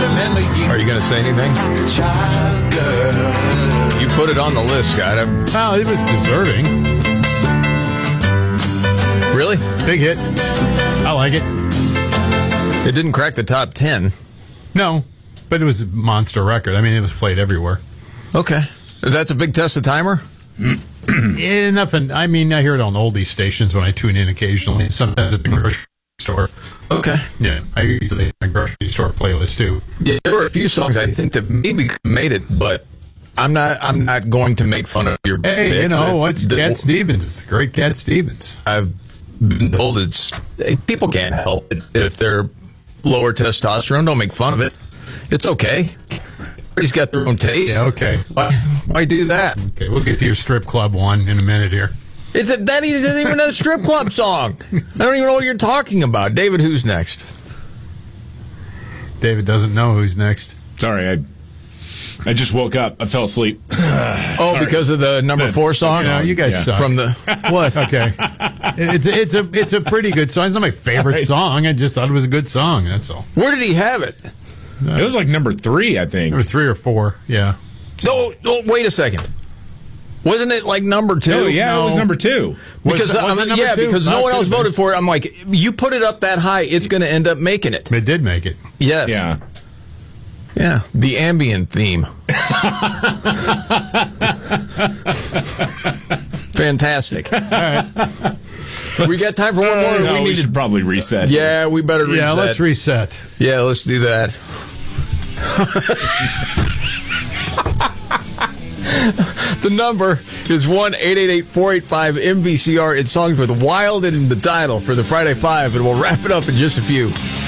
Are you going to say anything? You put it on the list, Scott. Well, it was deserving. Really? Big hit. I like it. It didn't crack the top 10. No, but it was a monster record. I mean, it was played everywhere. Okay. That's a big test of timer? Yeah, nothing. I mean, I hear it on oldies stations when I tune in occasionally. Sometimes at the grocery store. Okay. Yeah, I usually have a grocery store playlist too. Yeah, there were a few songs I think that maybe made it, but I'm not going to make fun of your Hey, picks. you know, what's Cat Stevens? It's the great Cat Stevens. I've been told people can't help it if they're lower testosterone. Don't make fun of it. It's okay. Everybody's got their own taste. Yeah, okay. Why do that? Okay, we'll get to your strip club one in a minute here. That isn't even a strip club song. I don't even know what you're talking about. David, who's next? David doesn't know who's next. Sorry, I just woke up. I fell asleep. Because of the number 4 song? No, you guys suck. From the what? Okay. It's a pretty good song. It's not my favorite song. I just thought it was a good song. That's all. Where did he have it? It was like number 3, I think. Number 3 or 4. Yeah. No, wait a second. Wasn't it like number 2? Oh, yeah, No. It was number 2. Because because no one else voted for it. I'm like, you put it up that high, it's going to end up making it. It did make it. Yes. Yeah. Yeah. The ambient theme. Fantastic. All right. We got time for one more. No, we should probably reset. Yeah, we better reset. Yeah, let's reset. Yeah, let's do that. The number is 1-888-485-MVCR. It's songs with Wild in the title for the Friday 5, and we'll wrap it up in just a few.